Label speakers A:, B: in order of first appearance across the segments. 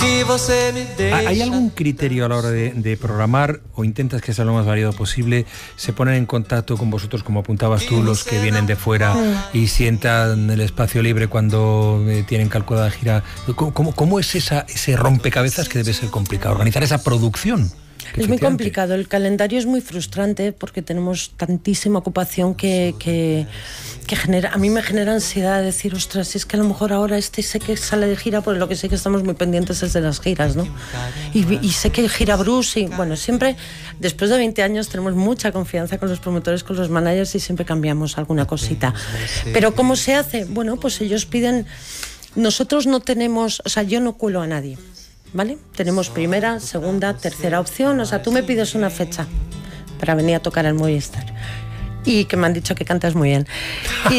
A: ¿Hay algún criterio a la hora de programar o intentas que sea lo más variado posible? ¿Se ponen en contacto con vosotros, como apuntabas tú, los que vienen de fuera y sientan el espacio libre cuando tienen calculada gira? ¿Cómo es ese rompecabezas que debe ser complicado? Organizar esa producción.
B: Es muy complicado, el calendario es muy frustrante porque tenemos tantísima ocupación que genera, a mí me genera ansiedad decir, ostras, si es que a lo mejor ahora sé que sale de gira, pues lo que sé que estamos muy pendientes es de las giras, ¿no? Y sé que gira Bruce y bueno, siempre, después de 20 años tenemos mucha confianza con los promotores, con los managers y siempre cambiamos alguna cosita. Pero ¿cómo se hace? Bueno, pues ellos piden, nosotros no tenemos, o sea, yo no cuelo a nadie. ¿Vale? Tenemos primera, segunda, tercera opción. O sea, tú me pides una fecha para venir a tocar al Movistar y que me han dicho que cantas muy bien. Y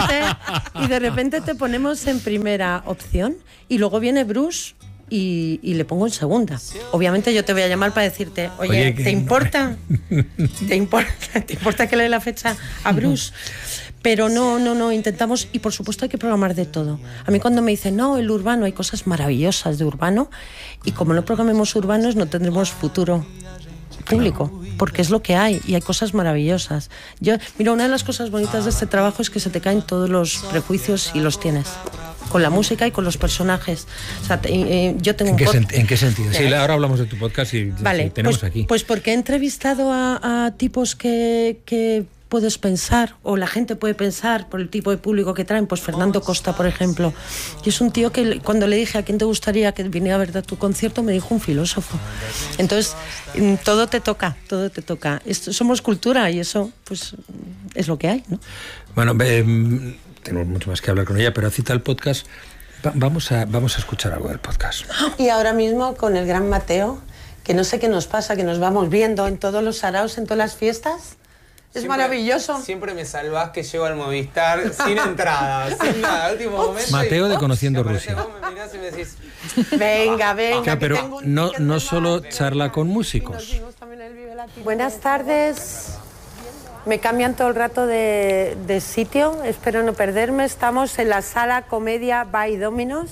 B: de repente te ponemos en primera opción y luego viene Bruce y le pongo en segunda. Obviamente yo te voy a llamar para decirte, oye, ¿te importa? ¿Te importa que le dé la fecha a Bruce? Pero no, intentamos, y por supuesto hay que programar de todo. A mí cuando me dicen, no, el urbano, hay cosas maravillosas de urbano, y como no programemos urbanos no tendremos futuro público, porque es lo que hay, y hay cosas maravillosas. Mira, una de las cosas bonitas de este trabajo es que se te caen todos los prejuicios y los tienes. Con la música y con los personajes. O sea, yo tengo
A: ¿En qué sentido? Sí, ahora hablamos de tu podcast y
B: vale,
A: tenemos
B: pues,
A: aquí.
B: Pues porque he entrevistado a tipos que puedes pensar, o la gente puede pensar por el tipo de público que traen, pues Fernando Costa, por ejemplo. Y es un tío que cuando le dije a quién te gustaría que viniera a ver a tu concierto, me dijo un filósofo. Entonces, todo te toca. Somos cultura y eso, pues, es lo que hay, ¿no?
A: Bueno, tenemos mucho más que hablar con ella, pero cita el podcast. Vamos a escuchar algo del podcast.
B: Y ahora mismo con el gran Mateo, que no sé qué nos pasa, que nos vamos viendo en todos los saraos, en todas las fiestas. Es maravilloso.
C: Siempre me salvás que llego al Movistar sin entrada, sin nada, último momento.
A: Mateo de Conociendo Rusia.
C: Vos me mirás y me decís,
B: venga.
A: Claro, pero no solo charla con músicos.
B: Buenas tardes. Me cambian todo el rato de sitio, espero no perderme. Estamos en la sala Comedia by Dominos.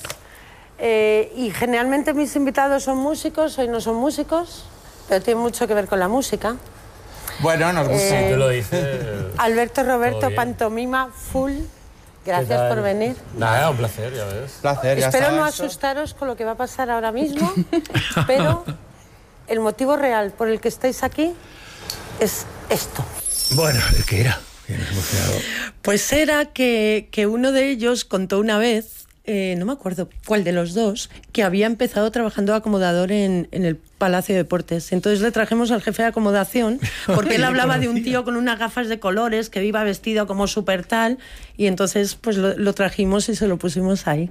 B: Y generalmente mis invitados son músicos, hoy no son músicos, pero tiene mucho que ver con la música.
C: Bueno, nos gusta.
D: Sí, tú lo dices.
B: Alberto Roberto, pantomima full. Gracias por venir.
D: Nada, un placer, ya ves.
C: Placer, ya
B: Espero
C: sabes,
B: no asustaros con lo que va a pasar ahora mismo, pero el motivo real por el que estáis aquí es esto.
A: Bueno, ¿qué era?
B: Pues era que uno de ellos contó una vez, no me acuerdo cuál de los dos, que había empezado trabajando de acomodador en el Palacio de Deportes. Entonces le trajimos al jefe de acomodación, porque él hablaba de un tío con unas gafas de colores que iba vestido como súper tal, y entonces pues lo trajimos y se lo pusimos ahí.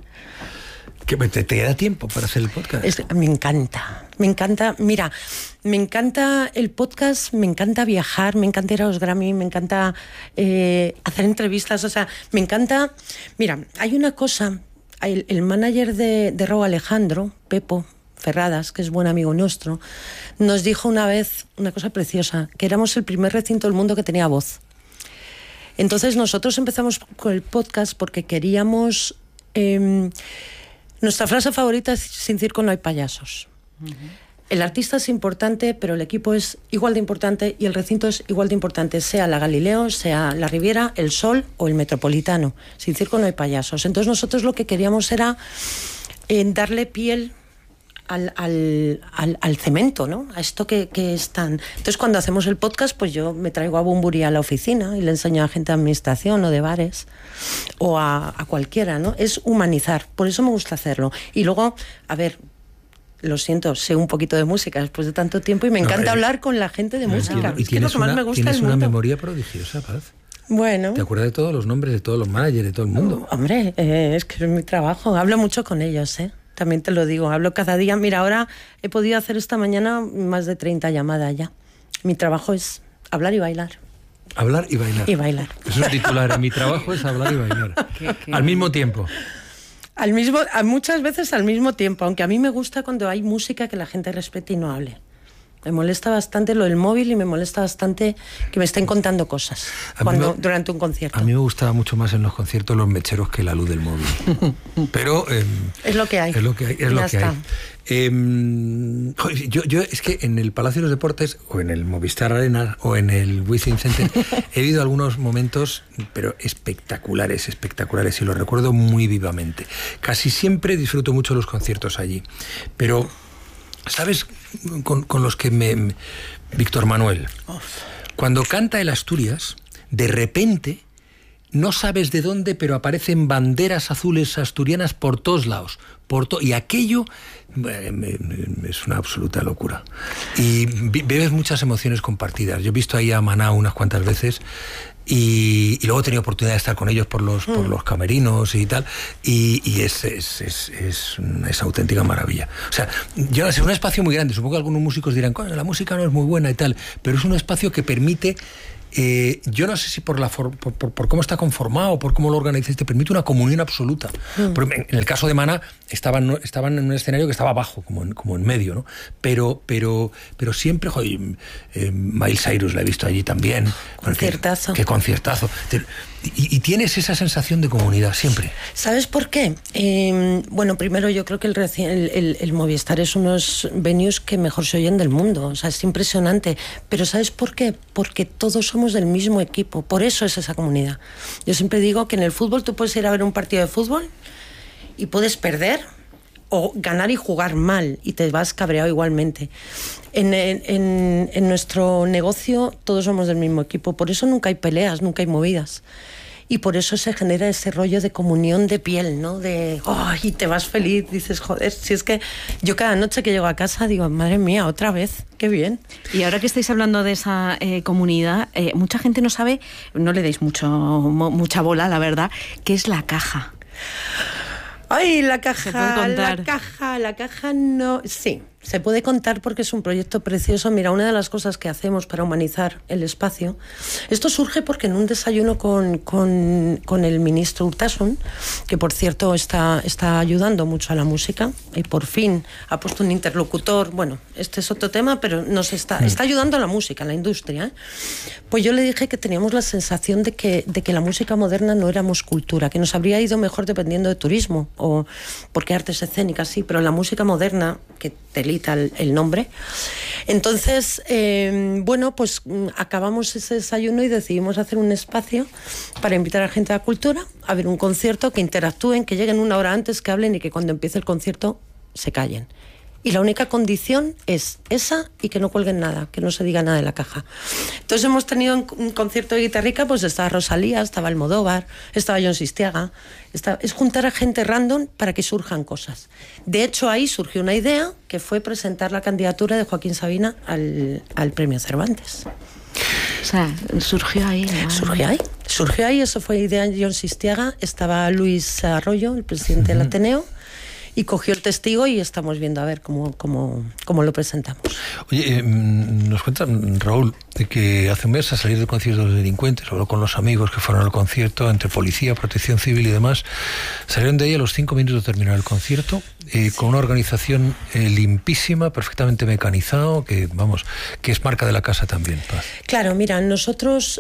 A: ¿Te da tiempo para hacer el podcast?
B: Me encanta. Mira, me encanta el podcast, me encanta viajar, me encanta ir a los Grammy, me encanta hacer entrevistas, o sea, me encanta... Mira, hay una cosa, el manager de Raúl Alejandro, Pepo Ferradas, que es buen amigo nuestro, nos dijo una vez una cosa preciosa, que éramos el primer recinto del mundo que tenía voz. Entonces nosotros empezamos con el podcast porque queríamos... nuestra frase favorita es: sin circo no hay payasos. Uh-huh. El artista es importante, pero el equipo es igual de importante y el recinto es igual de importante, sea la Galileo, sea la Riviera, el Sol o el Metropolitano. Sin circo no hay payasos. Entonces nosotros lo que queríamos era darle piel al cemento, ¿no? A esto que es tan... Entonces cuando hacemos el podcast, pues yo me traigo a Bumburi a la oficina y le enseño a gente de administración o de bares o a cualquiera, ¿no? Es humanizar, por eso me gusta hacerlo. Y luego, a ver, lo siento, sé un poquito de música después de tanto tiempo y me encanta hablar con la gente de música.
A: Y
B: es que lo que más me gusta
A: tienes
B: del mundo.
A: Una memoria prodigiosa, Paz.
B: Bueno.
A: ¿Te acuerdas de todos los nombres de todos los managers de todo el mundo?
B: Hombre, es que es mi trabajo. Hablo mucho con ellos, ¿eh? También te lo digo, hablo cada día. Mira, ahora he podido hacer esta mañana más de 30 llamadas ya. Mi trabajo es hablar y bailar.
A: Hablar y bailar.
B: Y bailar.
A: Es un titular. Mi trabajo es hablar y bailar. Al mismo tiempo.
B: Muchas veces al mismo tiempo, aunque a mí me gusta cuando hay música que la gente respete y no hable. Me molesta bastante lo del móvil y me molesta bastante que me estén contando cosas durante un concierto.
A: A mí me gustaba mucho más en los conciertos los mecheros que la luz del móvil. Pero
B: es lo que hay.
A: Es lo que hay. Yo es que en el Palacio de los Deportes o en el Movistar Arena o en el Within Center he vivido algunos momentos pero espectaculares y los recuerdo muy vivamente. Casi siempre disfruto mucho los conciertos allí, pero ¿sabes con los que Víctor Manuel, cuando canta el Asturias, de repente no sabes de dónde, pero aparecen banderas azules asturianas por todos lados, y aquello es una absoluta locura. Y bebes muchas emociones compartidas. Yo he visto ahí a Maná unas cuantas veces y luego he tenido oportunidad de estar con ellos por los camerinos y tal, y es una auténtica maravilla. O sea, yo no sé, es un espacio muy grande. Supongo que algunos músicos dirán, la música no es muy buena y tal, pero es un espacio que permite... yo no sé si por cómo está conformado, por cómo lo organizáis, te permite una comunión absoluta. En el caso de Maná estaban en un escenario que estaba abajo, como en medio, ¿no? Pero siempre, joder, Miley Cyrus la he visto allí también.
B: Conciertazo.
A: Qué conciertazo. Y tienes esa sensación de comunidad siempre.
B: ¿Sabes por qué? Bueno, primero yo creo que el Movistar es unos venues que mejor se oyen del mundo. O sea, es impresionante. Pero ¿sabes por qué? Porque todos somos del mismo equipo. Por eso es esa comunidad. Yo siempre digo que en el fútbol tú puedes ir a ver un partido de fútbol y puedes perder o ganar y jugar mal y te vas cabreado igualmente. En nuestro negocio todos somos del mismo equipo. Por eso nunca hay peleas, nunca hay movidas. Y por eso se genera ese rollo de comunión de piel, ¿no? Y te vas feliz, dices, joder, si es que yo cada noche que llego a casa digo, madre mía, otra vez, qué bien.
E: Y ahora que estáis hablando de esa comunidad, mucha gente no sabe, no le deis mucha bola, la verdad, qué es la caja.
B: Ay, la caja.
E: ¿Se puede contar?
B: La caja no... Sí, se puede contar porque es un proyecto precioso. Mira, una de las cosas que hacemos para humanizar el espacio, esto surge porque en un desayuno con el ministro Urtasun, que por cierto está ayudando mucho a la música y por fin ha puesto un interlocutor, bueno, este es otro tema, pero está ayudando a la música, a la industria. Pues yo le dije que teníamos la sensación de que la música moderna no éramos cultura, que nos habría ido mejor dependiendo de turismo o porque artes escénicas, sí, pero la música moderna, que delita el nombre. Entonces, bueno, pues acabamos ese desayuno y decidimos hacer un espacio para invitar a gente a la cultura, a ver un concierto, que interactúen, que lleguen una hora antes, que hablen y que cuando empiece el concierto se callen. Y la única condición es esa y que no cuelguen nada, que no se diga nada de la caja. Entonces hemos tenido un concierto de guitarrica, pues estaba Rosalía, estaba Almodóvar, estaba Jon Sistiaga. Es juntar a gente random para que surjan cosas. De hecho, ahí surgió una idea que fue presentar la candidatura de Joaquín Sabina al Premio Cervantes.
E: O sea, surgió ahí.
B: Surgió ahí, eso fue idea de Jon Sistiaga. Estaba Luis Arroyo, el presidente del Ateneo, y cogió el testigo y estamos viendo a ver cómo lo presentamos.
A: Oye, nos cuenta Raúl de que hace un mes, a salir del concierto de los delincuentes, habló con los amigos que fueron al concierto, entre policía, protección civil y demás, salieron de ahí a los 5 minutos de terminar el concierto, con una organización limpísima, perfectamente mecanizado, que es marca de la casa también, Paz.
B: Claro, mira, nosotros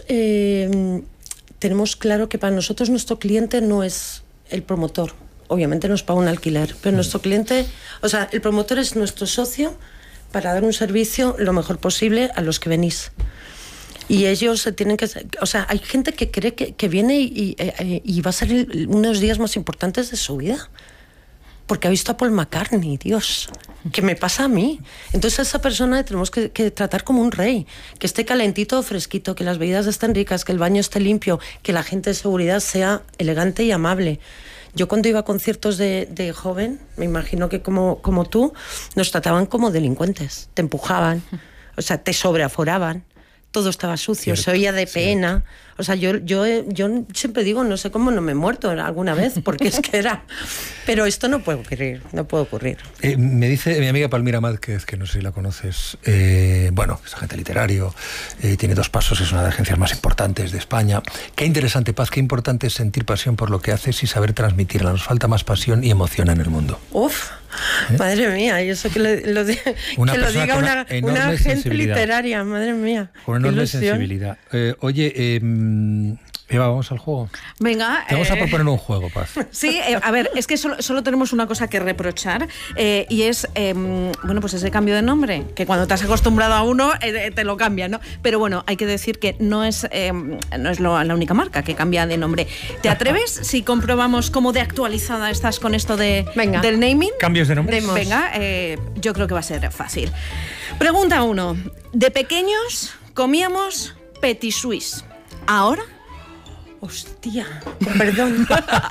B: tenemos claro que para nosotros nuestro cliente no es el promotor. Obviamente nos paga un alquiler, pero nuestro cliente, o sea, el promotor es nuestro socio para dar un servicio lo mejor posible a los que venís. Y ellos se tienen que... O sea, hay gente que cree que viene y va a ser unos días más importantes de su vida. Porque ha visto a Paul McCartney, Dios, ¿qué me pasa a mí? Entonces a esa persona tenemos que tratar como un rey, que esté calentito o fresquito, que las bebidas estén ricas, que el baño esté limpio, que la gente de seguridad sea elegante y amable. Yo cuando iba a conciertos de joven, me imagino que como tú, nos trataban como delincuentes. Te empujaban, o sea, te sobreaforaban, todo estaba sucio, se oía de pena. O sea, yo siempre digo, no sé cómo no me he muerto alguna vez, porque es que era... Pero esto no puede ocurrir.
A: Me dice mi amiga Palmira Mázquez, que no sé si la conoces, bueno, es agente literario, tiene 2 Pasos, es una de las agencias más importantes de España. Qué interesante, Paz, qué importante es sentir pasión por lo que haces y saber transmitirla. Nos falta más pasión y emoción en el mundo.
B: Uf, Madre mía, y eso que lo diga una agente
A: sensibilidad.
B: literaria, madre mía.
A: Con
B: qué
A: enorme
B: ilusión.
A: sensibilidad. Oye, Eva, vamos al juego.
E: Venga.
A: Te vamos a proponer un juego, Paz.
E: Sí, a ver, es que solo tenemos una cosa que reprochar y es, bueno, pues ese cambio de nombre, que cuando te has acostumbrado a uno te lo cambian, ¿no? Pero bueno, hay que decir que no es la única marca que cambia de nombre. ¿Te atreves si comprobamos cómo de actualizada estás con esto del naming?
A: ¿Cambios de nombre?
E: Venga, yo creo que va a ser fácil. Pregunta 1. De pequeños comíamos Petit Suisse. ¿Ahora?
B: Hostia, perdón.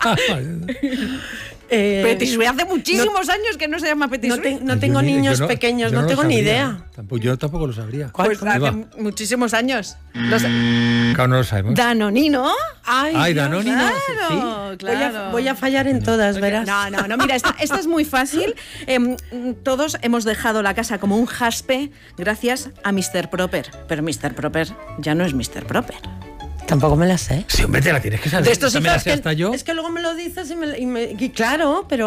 E: Petit Suisse hace muchísimos años que no se llama Petit Suisse.
B: No tengo niños pequeños, no tengo ni idea.
A: Yo tampoco lo sabría.
E: Pues hace muchísimos años.
A: Claro, no lo sabemos.
E: Danonino.
A: Ay, Danonino.
E: Claro, claro.
B: Voy a fallar en todas, verás.
E: No, mira, esta es muy fácil. Todos hemos dejado la casa como un jaspe gracias a Mr. Proper. Pero Mr. Proper ya no es Mr. Proper.
B: Tampoco me la sé.
A: Sí, hombre, te la tienes que saber.
B: De estos
A: También la
B: hijos
A: sé hasta yo.
B: Es que luego me lo dices y claro, pero